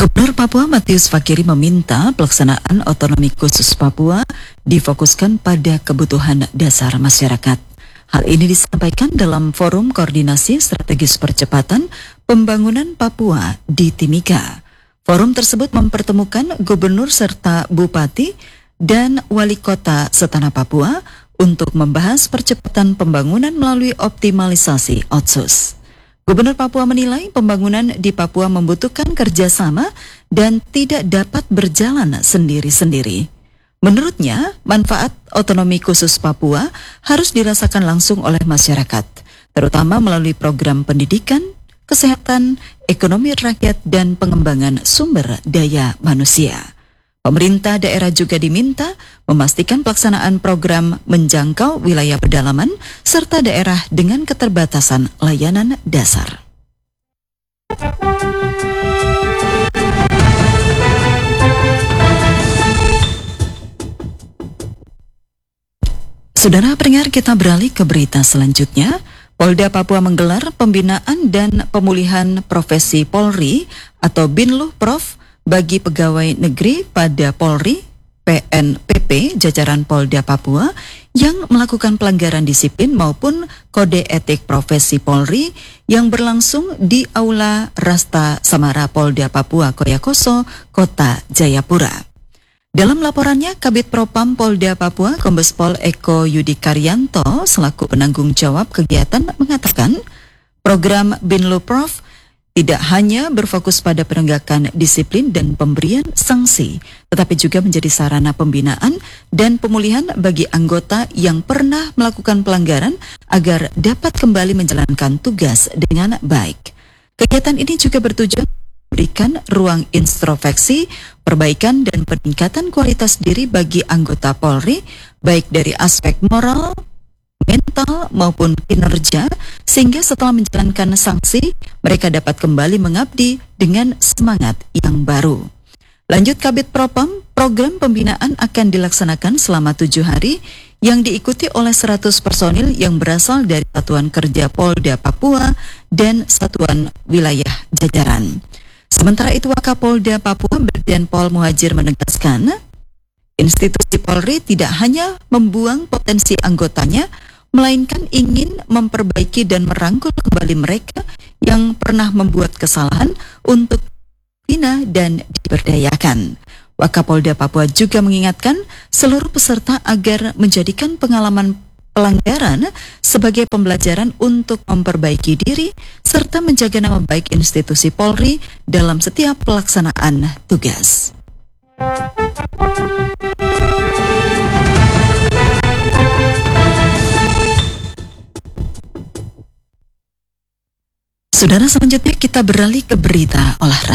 Gubernur Papua Matius Fakiri meminta pelaksanaan otonomi khusus Papua difokuskan pada kebutuhan dasar masyarakat. Hal ini disampaikan dalam Forum Koordinasi Strategis Percepatan Pembangunan Papua di Timika. Forum tersebut mempertemukan gubernur serta bupati dan wali kota setanah Papua untuk membahas percepatan pembangunan melalui optimalisasi otsus. Gubernur Papua menilai pembangunan di Papua membutuhkan kerjasama dan tidak dapat berjalan sendiri-sendiri. Menurutnya, manfaat otonomi khusus Papua harus dirasakan langsung oleh masyarakat, terutama melalui program pendidikan, kesehatan, ekonomi rakyat, dan pengembangan sumber daya manusia. Pemerintah daerah juga diminta memastikan pelaksanaan program menjangkau wilayah pedalaman serta daerah dengan keterbatasan layanan dasar. Saudara pendengar, kita beralih ke berita selanjutnya. Polda Papua menggelar pembinaan dan pemulihan profesi Polri atau Binluh Prof bagi pegawai negeri pada Polri, PNPP, jajaran Polda Papua yang melakukan pelanggaran disiplin maupun kode etik profesi Polri yang berlangsung di Aula Rasta Samara Polda Papua Koyakoso, Kota Jayapura. Dalam laporannya, Kabid Propam Polda Papua, Kombes Pol Eko Yudi Karyanto, selaku penanggung jawab kegiatan, mengatakan program Binluh Prof tidak hanya berfokus pada penegakan disiplin dan pemberian sanksi, tetapi juga menjadi sarana pembinaan dan pemulihan bagi anggota yang pernah melakukan pelanggaran agar dapat kembali menjalankan tugas dengan baik. Kegiatan ini juga bertujuan memberikan ruang introspeksi, perbaikan dan peningkatan kualitas diri bagi anggota Polri, baik dari aspek moral, mental maupun kinerja, sehingga setelah menjalankan sanksi, mereka dapat kembali mengabdi dengan semangat yang baru. Lanjut Kabid Propam, program pembinaan akan dilaksanakan selama 7 hari yang diikuti oleh 100 personil yang berasal dari Satuan Kerja Polda Papua dan Satuan Wilayah Jajaran. Sementara itu, Wakapolda Papua Brigjen Pol Muhajir menegaskan, institusi Polri tidak hanya membuang potensi anggotanya, melainkan ingin memperbaiki dan merangkul kembali mereka yang pernah membuat kesalahan untuk dibina dan diberdayakan. Wakapolda Papua juga mengingatkan seluruh peserta agar menjadikan pengalaman pelanggaran sebagai pembelajaran untuk memperbaiki diri serta menjaga nama baik institusi Polri dalam setiap pelaksanaan tugas. Saudara, selanjutnya kita beralih ke berita olahraga.